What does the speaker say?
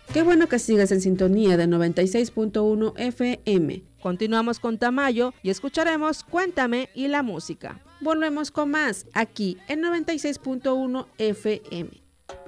Qué bueno que sigas en sintonía de 96.1 FM. Continuamos con Tamayo y escucharemos Cuéntame y la música. Volvemos con más aquí en 96.1 FM.